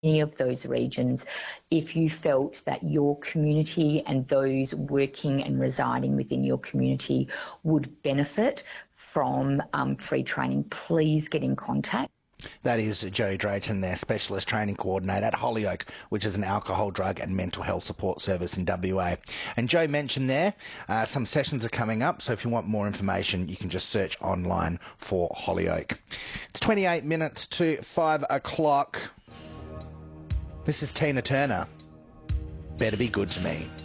any of those regions, if you felt that your community and those working and residing within your community would benefit from free training, please get in contact. That is Jo Drayton, their Specialist Training Coordinator at Hollyoak, which is an alcohol, drug and mental health support service in WA. And Jo mentioned there, some sessions are coming up, so if you want more information, you can just search online for Hollyoak. It's 28 minutes to 5 o'clock. This is Tina Turner. Better Be Good to Me.